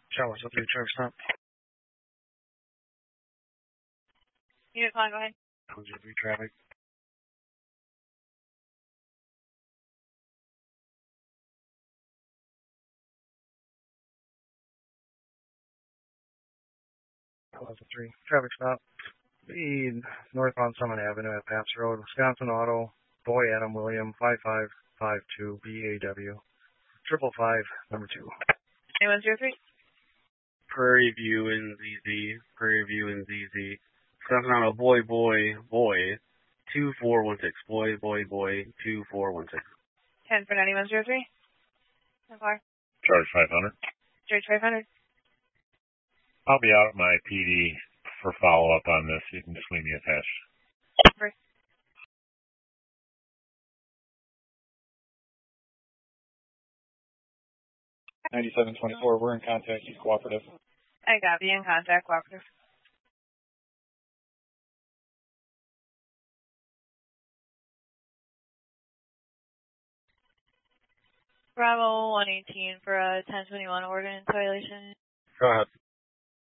Charles, up to Trevor Stop. Unit 5, go ahead. 103 traffic. Plaza 3. Traffic stop. Speed northbound Summit Avenue at Paps Road, Wisconsin Auto, Boy Adam William, 5552 BAW. 555, number 2. 2103. Prairie View and ZZ. Prairie View and ZZ. Wisconsin Auto, Boy 2416. Boy 2416. 10 for 9103. So far. Charge 500. Charge 500. I'll be out at my PD for follow-up on this. You can just leave me attached. Over. $97.24, we're in contact, he's cooperative. I got you in contact, cooperative. Bravo 118 for a 1021 ordinance violation. Go ahead.